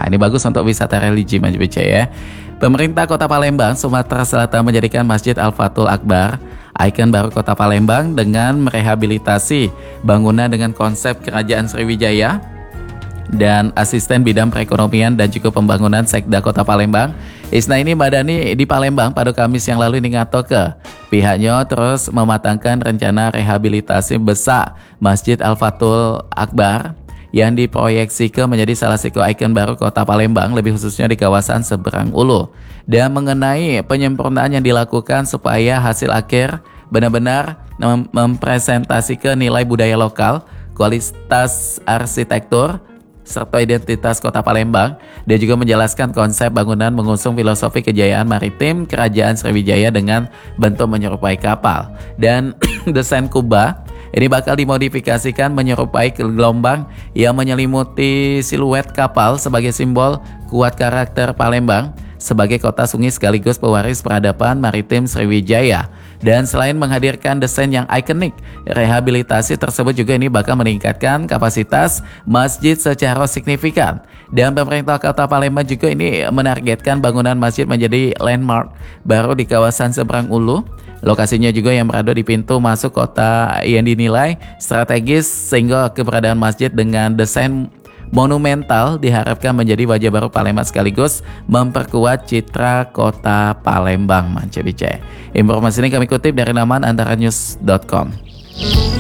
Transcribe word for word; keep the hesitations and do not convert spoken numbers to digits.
ini bagus untuk wisata religi Mas Bica ya. Pemerintah Kota Palembang, Sumatera Selatan menjadikan Masjid Al-Fathul Akbar ikon baru Kota Palembang dengan merehabilitasi bangunan dengan konsep Kerajaan Sriwijaya. Dan asisten bidang perekonomian dan juga pembangunan Sekda Kota Palembang Isna ini Madani di Palembang pada Kamis yang lalu ini ngato ke pihaknya terus mematangkan rencana rehabilitasi besar Masjid Al-Fathul Akbar yang diproyeksikan menjadi salah satu ikon baru Kota Palembang, lebih khususnya di kawasan Seberang Ulu, dan mengenai penyempurnaan yang dilakukan supaya hasil akhir benar-benar mem mempresentasikan nilai budaya lokal, kualitas arsitektur serta identitas Kota Palembang. Dia juga menjelaskan konsep bangunan mengusung filosofi kejayaan maritim Kerajaan Sriwijaya dengan bentuk menyerupai kapal, dan desain kubah ini bakal dimodifikasikan menyerupai gelombang yang menyelimuti siluet kapal sebagai simbol kuat karakter Palembang sebagai kota sungai sekaligus pewaris peradaban maritim Sriwijaya. Dan selain menghadirkan desain yang ikonik, rehabilitasi tersebut juga ini bakal meningkatkan kapasitas masjid secara signifikan. Dan pemerintah Kota Palembang juga ini menargetkan bangunan masjid menjadi landmark baru di kawasan Seberang Ulu. Lokasinya juga yang berada di pintu masuk kota yang dinilai strategis, sehingga keberadaan masjid dengan desain monumental diharapkan menjadi wajah baru Palembang sekaligus memperkuat citra Kota Palembang. Mance bice. Informasi ini kami kutip dari laman antara news dot com.